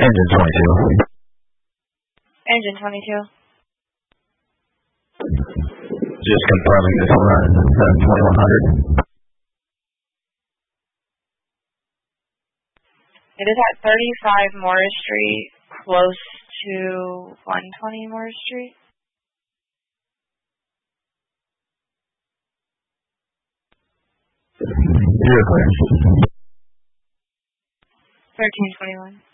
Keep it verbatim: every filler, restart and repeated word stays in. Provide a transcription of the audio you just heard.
Engine twenty-two. Engine twenty-two. Just confirming this run at twenty-one hundred. It is at thirty-five Morris Street, close to one twenty Morris Street. You're clear. thirteen twenty-one.